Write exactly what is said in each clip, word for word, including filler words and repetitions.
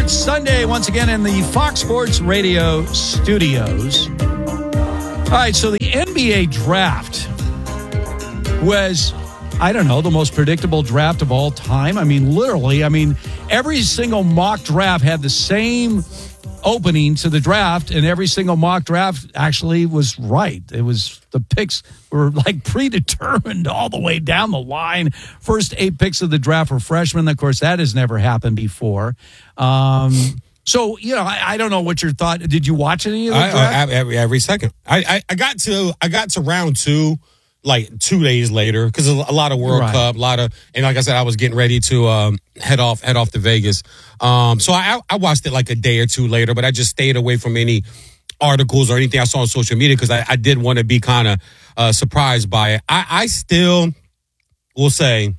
Sports Sunday, once again in the Fox Sports Radio studios. All right, so the N B A draft was, I don't know, the most predictable draft of all time. I mean, literally, I mean, every single mock draft had the same opening to the draft, and every single mock draft actually was right. It was, the picks were like predetermined all the way down the line. First eight picks of the draft were freshmen. Of course, that has never happened before. Um, so, you know, I, I don't know what your thought. Did you watch any of the I, draft? I, every, every second. I, I, I got to I got to round two like two days later because a lot of World Right. Cup, a lot of, and like I said, I was getting ready to um, head off head off to Vegas. Um, so I, I watched it like a day or two later, but I just stayed away from any articles or anything I saw on social media because I, I did want to be kind of uh, surprised by it. I, I still will say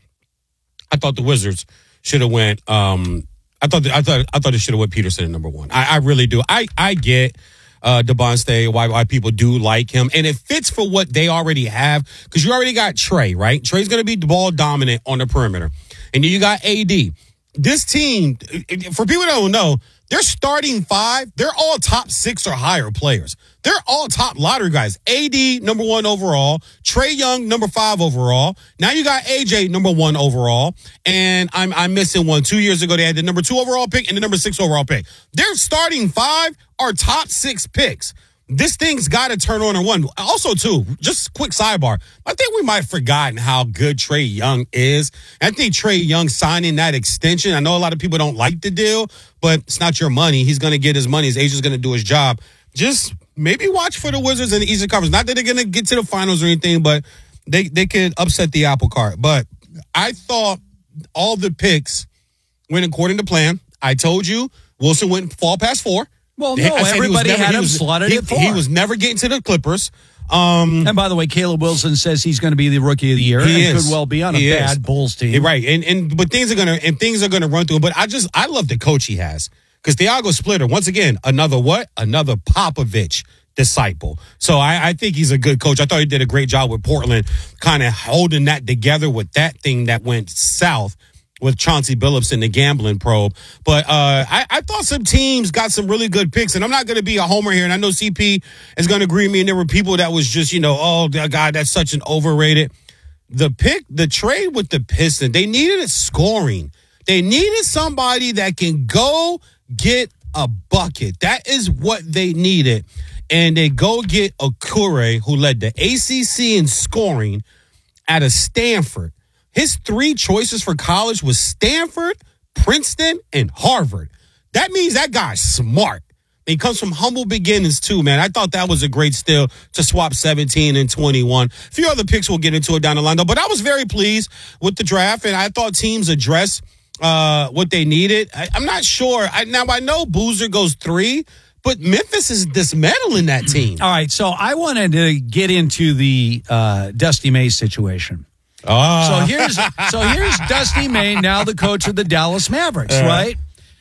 I thought the Wizards should have went. Um, I thought I thought I thought it should have went Peterson at number one. I, I really do. I I get. Uh, Devontae, why why people do like him, and it fits for what they already have because you already got Trey, right? Trey's going to be ball dominant on the perimeter, and then you got A D. This team, for people that don't know, they're starting five. They're all top six or higher players. They're all top lottery guys. A D number one overall, Trey Young number five overall. Now you got A J number one overall, and I'm I'm missing one. Two years ago they had the number two overall pick and the number six overall pick. Their starting five are top six picks. This thing's got to turn on and one. Also, too, just quick sidebar. I think we might have forgotten how good Trey Young is. I think Trey Young signing that extension, I know a lot of people don't like the deal, but it's not your money. He's going to get his money. His agent's going to do his job. Just maybe watch for the Wizards in the Eastern Conference. Not that they're going to get to the finals or anything, but they, they could upset the apple cart. But I thought all the picks went according to plan. I told you Wilson wouldn't fall past four. Well, no, everybody never, had him was, slotted he, at four. He was never getting to the Clippers. Um, and by the way, Caleb Wilson says he's going to be the rookie of the year. He and is. could well be on a he bad is. Bulls team. Right, and and but things are gonna and things are gonna run through. But I just I love the coach he has because Thiago Splitter, once again, another what? Another Popovich disciple. So I, I think he's a good coach. I thought he did a great job with Portland, kind of holding that together with that thing that went south with Chauncey Billups and the gambling probe. But uh, I, I thought some teams got some really good picks, and I'm not going to be a homer here, and I know C P is going to agree with me, and there were people that was just, you know, oh, God, that's such an overrated. The pick, the trade with the Pistons, they needed a scoring. They needed somebody that can go get a bucket. That is what they needed. And they go get Okure, who led the A C C in scoring out of Stanford. His three choices for college was Stanford, Princeton, and Harvard. That means that guy's smart. He comes from humble beginnings, too, man. I thought that was a great steal to swap seventeen and twenty-one. A few other picks we'll get into it down the line, though. But I was very pleased with the draft, and I thought teams addressed uh, what they needed. I, I'm not sure. I, now, I know Boozer goes three, but Memphis is dismantling that team. All right, so I wanted to get into the uh, Dusty May situation. Oh. So here's so here's Dusty May, now the coach of the Dallas Mavericks, uh, right?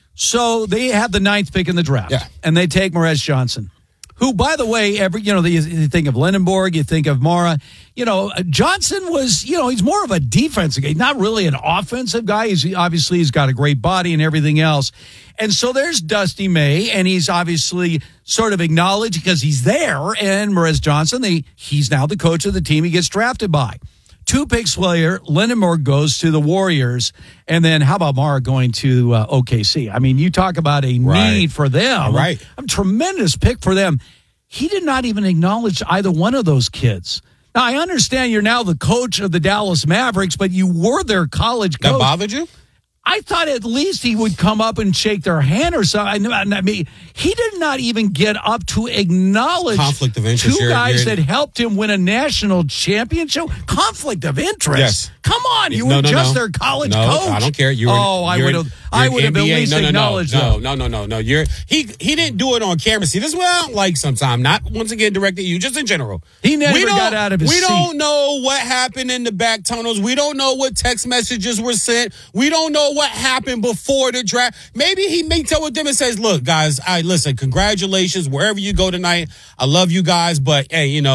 So they have the ninth pick in the draft, yeah. and they take Morez Johnson, who, by the way, every you know you think of Lindenborg, you think of Mara. You know, Johnson was you know he's more of a defensive guy, not really an offensive guy. He's obviously he's got a great body and everything else, and so there's Dusty May, and he's obviously sort of acknowledged because he's there, and Morez Johnson, they, he's now the coach of the team he gets drafted by. Two picks later, Lindenborg goes to the Warriors, and then how about Mara going to uh, O K C? I mean, you talk about a right. need for them. Right. A tremendous pick for them. He did not even acknowledge either one of those kids. Now, I understand you're now the coach of the Dallas Mavericks, but you were their college coach. That bothered you? I thought at least he would come up and shake their hand or something. I mean, he did not even get up to acknowledge conflict of interest. 2 you're, guys you're, that helped him win a national championship. Conflict of interest. Yes. Come on, you no, were no, just no. their college no, coach. I don't care. You were, oh, I would have. I would have at least no, no, acknowledged no, that. no, no, no, no. You're he. He didn't do it on camera. See, this is what I don't like sometimes. Not once again directed at you, just in general. He never we got out of his we seat. We don't know what happened in the back tunnels. We don't know what text messages were sent. We don't know what happened before the draft. Maybe he meets up with them and says, "Look, guys, I listen. Congratulations wherever you go tonight. I love you guys, but hey, you know."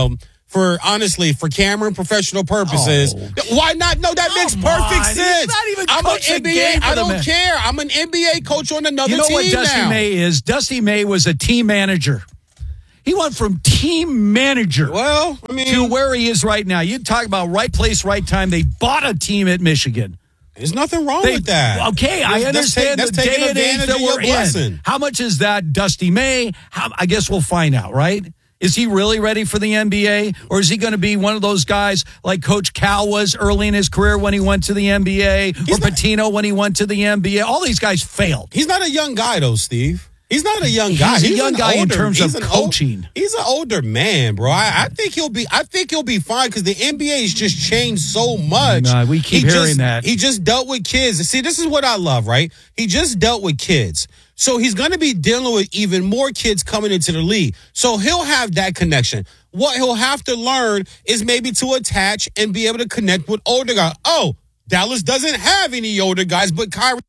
for honestly, for camera and professional purposes. Oh. Why not? No, that Come makes perfect on. sense. He's not even I'm an coaching N B A. game for I the don't man. care. I'm an N B A coach on another You know team what Dusty now. May is? Dusty May was a team manager. He went from team manager Well, I mean, to where he is right now. You talk about right place, right time. They bought a team at Michigan. there's nothing wrong They- with that. Okay, I That's- that's take- understand that's the taking day and age advantage that of your we're in. blessing. How much is that Dusty May? How, I guess we'll find out, right? Is he really ready for the N B A? Or is he going to be one of those guys like Coach Cal was early in his career when he went to the N B A? Or not- Pitino when he went to the N B A? All these guys failed. He's not a young guy, though, Steve. He's not a young guy. He's a young an guy in older- terms he's of an old- coaching. he's an older man, bro. I, I think he'll be. I think he'll be fine because the N B A has just changed so much. No, we keep He hearing just- that. He just dealt with kids. See, this is what I love, right? He just dealt with kids. So he's going to be dealing with even more kids coming into the league. So he'll have that connection. What he'll have to learn is maybe to attach and be able to connect with older guys. Oh, Dallas doesn't have any older guys, but Kyrie.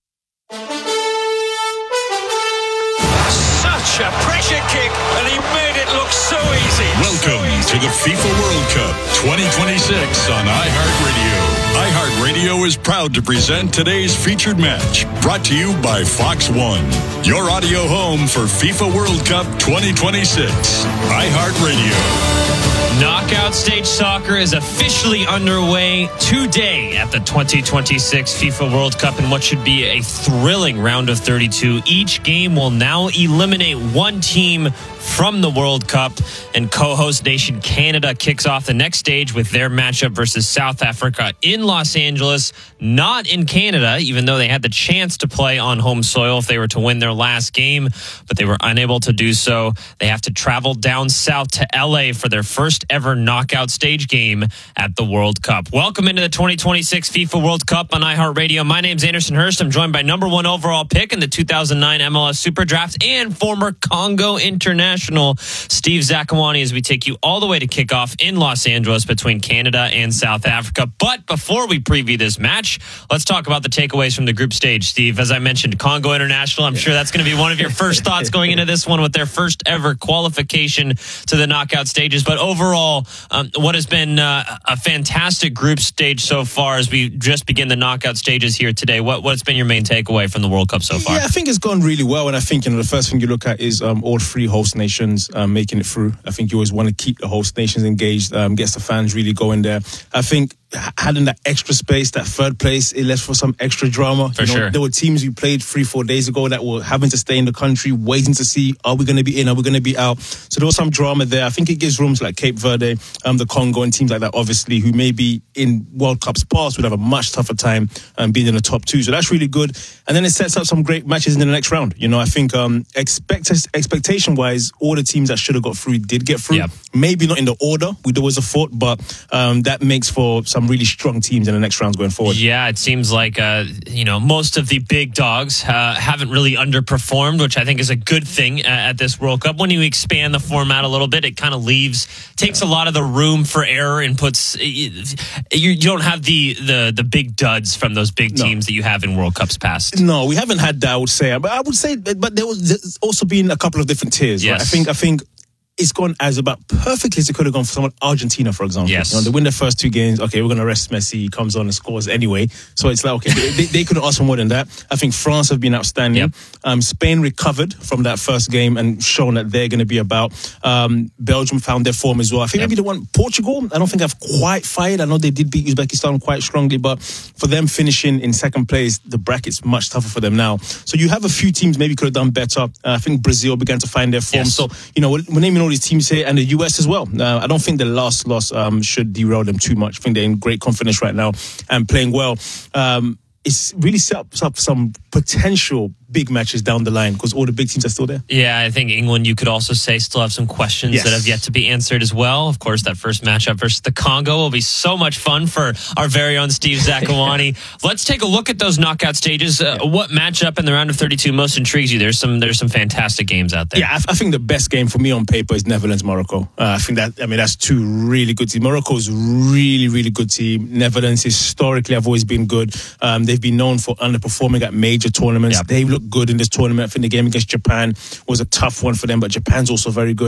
Such a pressure kick, and he made it look so easy. Welcome to the FIFA World Cup twenty twenty-six on iHeartRadio. iHeartRadio is proud to present today's featured match, brought to you by Fox One, your audio home for FIFA World Cup twenty twenty-six. iHeartRadio. Knockout stage soccer is officially underway today at the twenty twenty-six FIFA World Cup in what should be a thrilling round of thirty-two. Each game will now eliminate one team from the World Cup, and co-host nation Canada kicks off the next stage with their matchup versus South Africa in Los Angeles, not in Canada, even though they had the chance to play on home soil if they were to win their last game, but they were unable to do so. They have to travel down south to L A for their first ever knockout stage game at the World Cup. Welcome into the twenty twenty-six FIFA World Cup on iHeartRadio. My name's Anderson Hurst. I'm joined by number one overall pick in the two thousand nine M L S Super Draft and former Congo international Steve Zakuani, as we take you all the way to kickoff in Los Angeles between Canada and South Africa. But before we preview this match, let's talk about the takeaways from the group stage. Steve, as I mentioned, Congo International, I'm sure that's going to be one of your first thoughts going into this one with their first ever qualification to the knockout stages. But overall, um, what has been uh, a fantastic group stage so far as we just begin the knockout stages here today. What, what's been your main takeaway from the World Cup so far? Yeah, I think it's gone really well. And I think, you know, the first thing you look at is um, all three host nations um, making it through. I think you always want to keep the host nations engaged, um, gets the fans really going there. I think having that extra space, that third place, it left for some extra drama. For you know, sure. There were teams who played three, four days ago that were having to stay in the country, waiting to see, are we going to be in, are we going to be out? So there was some drama there. I think it gives rooms like Cape Verde, um, the Congo, and teams like that, obviously, who maybe in World Cups past would have a much tougher time um, being in the top two. So that's really good. And then it sets up some great matches in the next round. You know, I think um, expect expectation-wise, all the teams that should have got through did get through. Yep. Maybe not in the order we'd always have thought, but um, that makes for some really strong teams in the next rounds going forward. Yeah, it seems like, uh, you know, most of the big dogs uh, haven't really underperformed, which I think is a good thing uh, at this World Cup. When you expand the format a little bit, it kind of leaves, takes a lot of the room for error and puts, you, you don't have the, the, the big duds from those big No. teams that you have in World Cups past. No, we haven't had that, I would say. But I would say, but there was there's also been a couple of different tiers. Right? Yes. I think, I think it's gone as about perfectly as it could have gone for someone, Argentina, for example. Yes. You know, they win their first two games. Okay, we're going to rest Messi. He comes on and scores anyway. So it's like, okay, they, they, they couldn't ask for more than that. I think France have been outstanding. Yep. Um, Spain recovered from that first game and shown that they're going to be about. Um, Belgium found their form as well. I think Yep. maybe the one, Portugal, I don't think I've quite fired. I know they did beat Uzbekistan quite strongly, but for them finishing in second place, the bracket's much tougher for them now. So you have a few teams maybe could have done better. Uh, I think Brazil began to find their form. Yes. So, you know, we're, we're naming all these teams here, and the U S as well. Uh, I don't think the last loss um, should derail them too much. I think they're in great confidence right now and playing well. Um, it's really set up, set up some potential big matches down the line because all the big teams are still there. Yeah, I think England, you could also say, still have some questions Yes. that have yet to be answered as well. Of course, that first matchup versus the Congo will be so much fun for our very own Steve Zakuani. Let's take a look at those knockout stages. Uh, what matchup in the round of thirty-two most intrigues you? There's some there's some fantastic games out there. Yeah, I, I think the best game for me on paper is Netherlands-Morocco. Uh, I think that, I mean, that's two really good teams. Morocco's really, really good team. Netherlands historically have always been good. Um, they've been known for underperforming at major tournaments. Yep. They look good in this tournament. I think the game against Japan was a tough one for them, but Japan's also very good.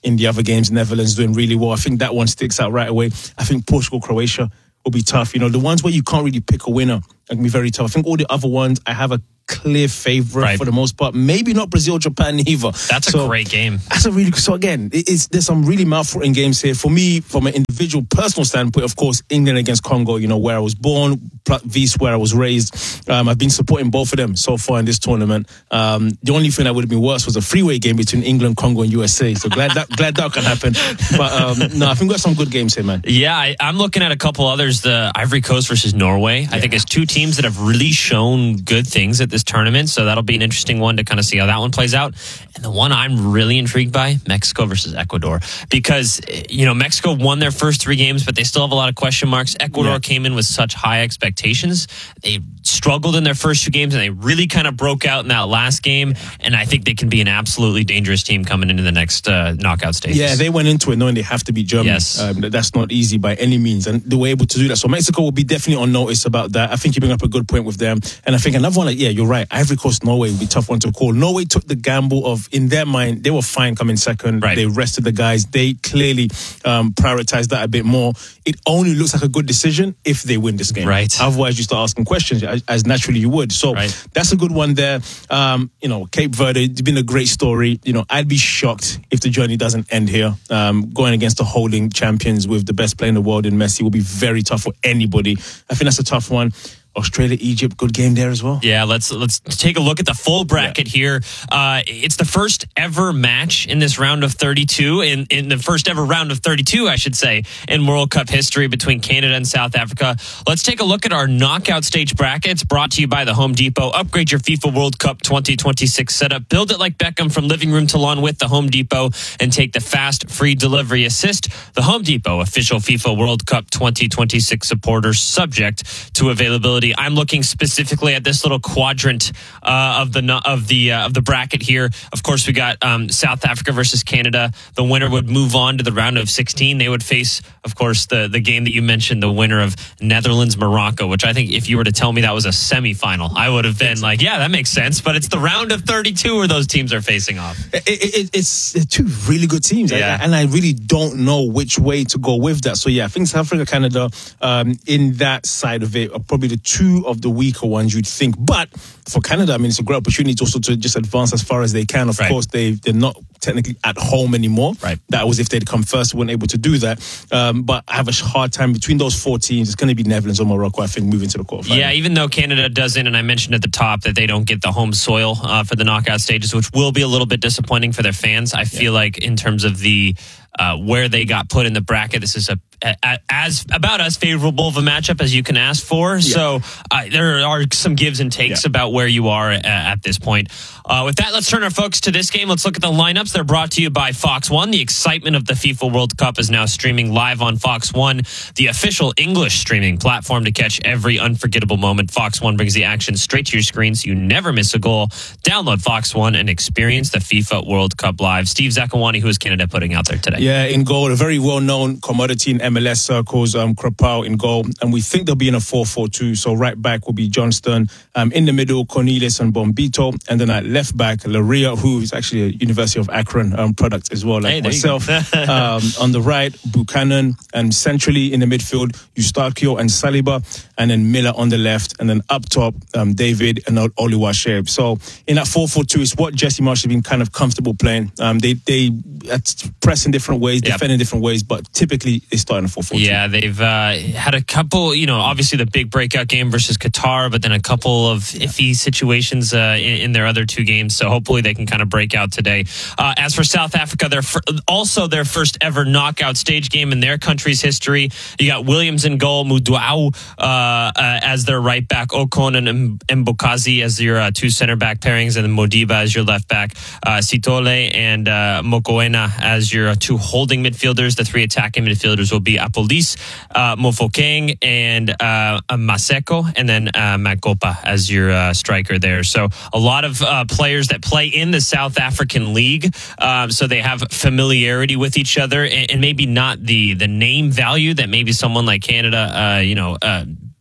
in the other games. Netherlands doing really well. I think that one sticks out right away. I think Portugal, Croatia will be tough. You know, the ones where you can't really pick a winner can be very tough. I think all the other ones, I have a clear favorite right. for the most part. Maybe not Brazil, Japan either. That's so, a great game. That's a really so again. It's there's some really mouth-watering games here for me. From an individual, personal standpoint, of course, England against Congo. You know where I was born, versus where I was raised. Um, I've been supporting both of them so far in this tournament. Um, the only thing that would have been worse was a three-way game between England, Congo, and U S A. So glad that glad that can happen. But um, no, I think we've got some good games here, man. Yeah, I, I'm looking at a couple others. The Ivory Coast versus Norway. Yeah. I think it's two teams that have really shown good things at this tournament. So that'll be an interesting one to kind of see how that one plays out. And the one I'm really intrigued by, Mexico versus Ecuador. Because, you know, Mexico won their first three games, but they still have a lot of question marks. Ecuador yeah. came in with such high expectations. They struggled in their first two games, and they really kind of broke out in that last game. And I think they can be an absolutely dangerous team coming into the next uh, knockout stages. Yeah, they went into it knowing they have to beat Germany. Yes. Um, that's not easy by any means. And they were able to do that. So Mexico will be definitely on notice about that. I think you bring up a good point with them. And I think another one, like, yeah, you're right. Ivory Coast, Norway would be a tough one to call. Norway took the gamble of, in their mind, they were fine coming second. Right. They rested the guys. They clearly um, prioritized that a bit more. It only looks like a good decision if they win this game. Right. Otherwise, you start asking questions, as, as naturally you would. So right. that's a good one there. Um, you know, Cape Verde, it's been a great story. You know, I'd be shocked if the journey doesn't end here. Um, going against the holding champions with the best player in the world in Messi will be very tough for anybody. I think that's a tough one. Australia, Egypt, good game there as well. Yeah, let's let's take a look at the full bracket yeah. here. Uh, it's the first ever match in this round of thirty-two, in, in the first ever round of thirty-two, I should say, in World Cup history between Canada and South Africa. Let's take a look at our knockout stage brackets brought to you by the Home Depot. Upgrade your FIFA World Cup twenty twenty-six setup. Build it like Beckham from living room to lawn with the Home Depot and take the fast, free delivery assist. The Home Depot, official FIFA World Cup twenty twenty-six supporter, subject to availability. I'm looking specifically at this little quadrant uh, of the of the uh, of the bracket here. Of course, we got um, South Africa versus Canada. The winner would move on to the round of sixteen. They would face, of course, the the game that you mentioned, the winner of Netherlands Morocco. Which I think, if you were to tell me that was a semifinal, I would have been like, yeah, that makes sense. But it's the round of thirty-two where those teams are facing off. It, it, it's two really good teams, yeah. and I really don't know which way to go with that. So yeah, I think South Africa, Canada, um, in that side of it, are probably the two of the weaker ones you'd think. But for Canada, I mean, it's a great opportunity also to just advance as far as they can. Of right. course, they, they're not technically at home anymore. Right. That was if they'd come first, weren't able to do that. Um, but I have a hard time between those four teams. It's going to be Netherlands or Morocco, I think, moving to the quarterfinals. Yeah, even though Canada doesn't, and I mentioned at the top that they don't get the home soil uh, for the knockout stages, which will be a little bit disappointing for their fans. I feel yeah. like in terms of the uh, where they got put in the bracket, this is a, a as about as favorable of a matchup as you can ask for. Yeah. So uh, there are some gives and takes yeah. about where you are at, at this point. Uh, with that, let's turn our focus to this game. Let's look at the lineups. They're brought to you by Fox One. The excitement of the FIFA World Cup is now streaming live on Fox One, the official English streaming platform to catch every unforgettable moment. Fox One brings the action straight to your screen so you never miss a goal. Download Fox One and experience the FIFA World Cup live. Steve Zakawani, who is Canada putting out there today? Yeah, in goal, a very well-known commodity in M L S circles, um, Krapau in goal. And we think they'll be in a four four two. So right back will be Johnston. Um, in the middle, Cornelius and Bombito. And then at left back, Laria, who is actually a University of Akron um, product as well, like hey, myself. um, on the right, Buchanan. And centrally in the midfield, Eustachio and Saliba. And then Miller on the left. And then up top, um, David and Oluwasheb. So in that four four two, it's what Jesse Marsh has been kind of comfortable playing. Um, they they press in different ways, yep. defend in different ways, but typically they start in a four four two. Yeah, they've uh, had a couple, you know, obviously the big breakout game versus Qatar, but then a couple of iffy situations uh, in, in their other two games. So hopefully they can kind of break out today. Uh, as for South Africa, they're fir- also their first ever knockout stage game in their country's history. You got Williams in goal, Muduau uh, uh, as their right back, Ocon and Mbokazi as your uh, two center back pairings, and then Modiba as your left back, uh, Sitole and uh, Mokoena as your two holding midfielders. The three attacking midfielders will be Apolis, uh, Mofokeng, and uh, Maseko, and then uh, Makopa as your uh, striker there. So a lot of uh, players that play in the South African League, um, so they have familiarity with each other, and, and maybe not the the name value that maybe someone like Canada, uh, you know, uh,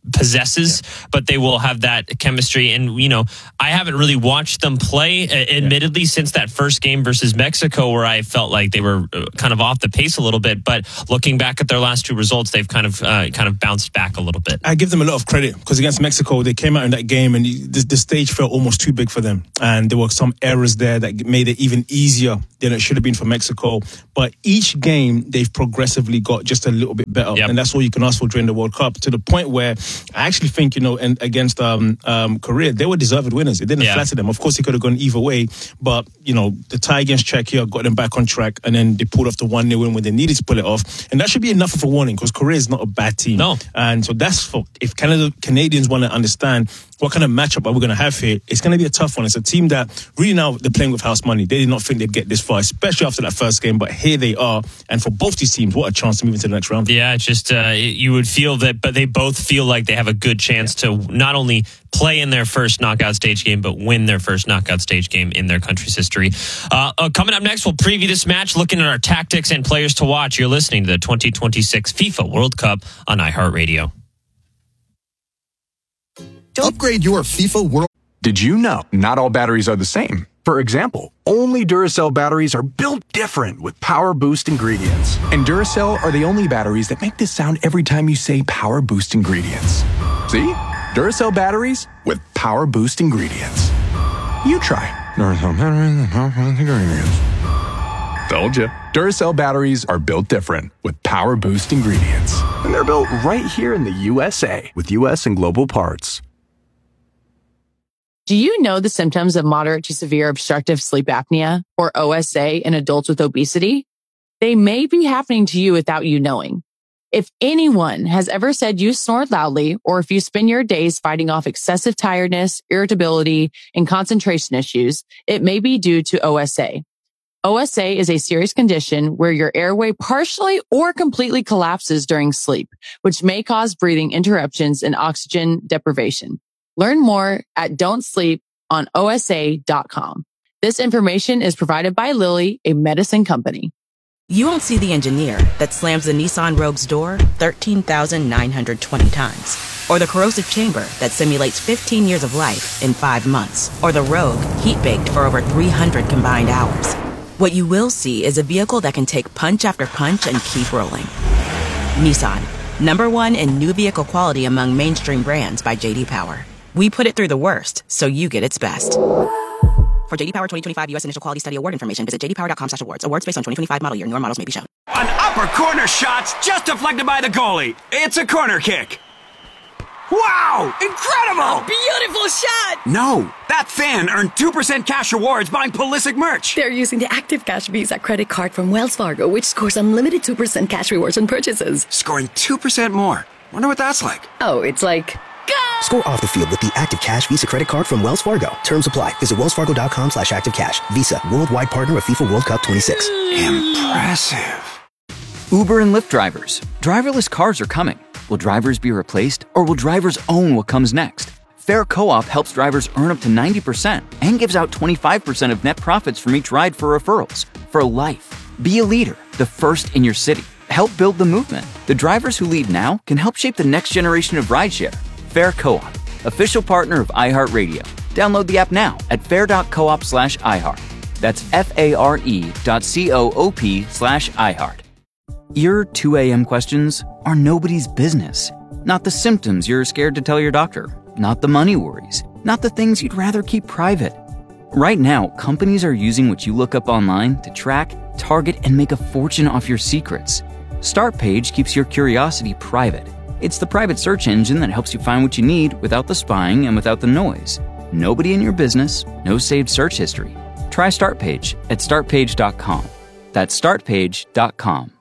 possesses, yeah. but they will have that chemistry. And, you know, I haven't really watched them play, uh, admittedly, yeah. since that first game versus Mexico, where I felt like they were kind of off the pace a little bit. But looking back at their last two results, they've kind of uh, kind of bounced back a little bit. I give them a lot of credit because against Mexico, they came out in that game and the, the stage felt almost too big for them. And there were some errors there that made it even easier than it should have been for Mexico. But each game, they've progressively got just a little bit better. Yep. And that's all you can ask for during the World Cup, to the point where I actually think, you know, and against um, um, Korea, they were deserved winners. It didn't yeah. flatter them. Of course, it could have gone either way. But, you know, the tie against Czechia got them back on track. And then they pulled off the one nil win when they needed to pull it off. And that should be enough of a warning because Korea is not a bad team. No. And so that's for, if Canada, Canadians want to understand what kind of matchup are we going to have here, it's going to be a tough one. It's a team that really now they're playing with house money. They did not think they'd get this far, especially after that first game, but here they are. And for both these teams, what a chance to move into the next round. Yeah, it's just uh, you would feel that, but they both feel like they have a good chance yeah. to not only play in their first knockout stage game, but win their first knockout stage game in their country's history. Uh, uh, coming up next, we'll preview this match, looking at our tactics and players to watch. You're listening to the twenty twenty-six FIFA World Cup on iHeartRadio. Upgrade your FIFA World. Did you know not all batteries are the same? For example, only Duracell batteries are built different with Power Boost ingredients. And Duracell are the only batteries that make this sound every time you say Power Boost ingredients. See? Duracell batteries with Power Boost ingredients. You try. Duracell batteries with Power Boost ingredients. Told you. Duracell batteries are built different with Power Boost ingredients. And they're built right here in the U S A with U S and global parts. Do you know the symptoms of moderate to severe obstructive sleep apnea, or O S A, in adults with obesity? They may be happening to you without you knowing. If anyone has ever said you snore loudly, or if you spend your days fighting off excessive tiredness, irritability, and concentration issues, it may be due to O S A. O S A is a serious condition where your airway partially or completely collapses during sleep, which may cause breathing interruptions and oxygen deprivation. Learn more at don't sleep on O S A dot com. This information is provided by Lilly, a medicine company. You won't see the engineer that slams the Nissan Rogue's door thirteen thousand nine hundred twenty times. Or the corrosive chamber that simulates fifteen years of life in five months. Or the Rogue heat-baked for over three hundred combined hours. What you will see is a vehicle that can take punch after punch and keep rolling. Nissan, number one in new vehicle quality among mainstream brands by J D Power. We put it through the worst, so you get its best. For J D Power twenty twenty-five U S Initial Quality Study Award information, visit j d power dot com slash awards. Awards based on twenty twenty-five model year. Newer models may be shown. An upper corner shot's just deflected by the goalie. It's a corner kick. Wow! Incredible! A beautiful shot! No, that fan earned two percent cash rewards buying Pulisic merch. They're using the Active Cash Visa credit card from Wells Fargo, which scores unlimited two percent cash rewards on purchases. Scoring two percent more. Wonder what that's like. Oh, it's like... Score off the field with the Active Cash Visa credit card from Wells Fargo. Terms apply. Visit wells fargo dot com slash active cash. Visa, worldwide partner of FIFA World Cup twenty-six. Impressive. Uber and Lyft drivers. Driverless cars are coming. Will drivers be replaced, or will drivers own what comes next? Fair Co-op helps drivers earn up to ninety percent and gives out twenty-five percent of net profits from each ride for referrals. For life. Be a leader, the first in your city. Help build the movement. The drivers who lead now can help shape the next generation of rideshare. Fair Co-op, official partner of iHeartRadio. Download the app now at fair dot coop slash iHeart. That's F-A-R-E dot C-O-O-P slash iHeart. Your two a.m. questions are nobody's business. Not the symptoms you're scared to tell your doctor. Not the money worries. Not the things you'd rather keep private. Right now, companies are using what you look up online to track, target, and make a fortune off your secrets. StartPage keeps your curiosity private. It's the private search engine that helps you find what you need without the spying and without the noise. Nobody in your business, no saved search history. Try StartPage at start page dot com. That's start page dot com.